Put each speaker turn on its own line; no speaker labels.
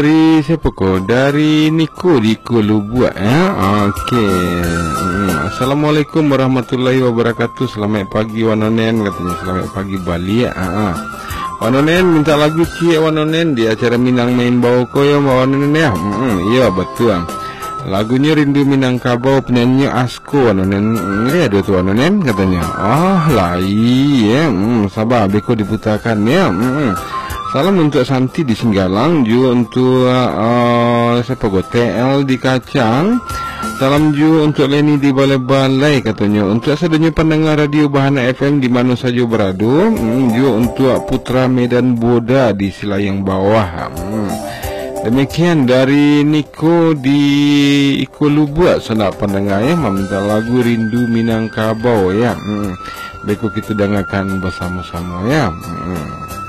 Dari siapa kau? Dari Niko di Kolubuak ya. Okey. Assalamualaikum warahmatullahi wabarakatuh. Selamat pagi Wanonen, katanya. Selamat pagi Bali ya. Wanonen minta lagu Cik Wanonen di acara Minang Main Bau Koyo Wanonen ya. Iya betul. Lagunya Rindu Minangkabau, penyanyi Asko Wanonen. Ya ada tu Wanonen katanya. Lai ya. Sabar beko diputarkan ya. Salam untuk Santi di Singgalang, juga untuk siapa gue TL di Kacang. Salam juga untuk Leni di Balai-Balai katanya. Untuk seadanya pendengar radio Bahana FM di mana saja berada. Juga untuk Putra Medan Boda di Silayang Bawah. Demikian dari Niko di Kolubuak. Senang pendengar ya, meminta lagu Rindu Minangkabau ya. Baiklah kita dengarkan bersama-sama ya.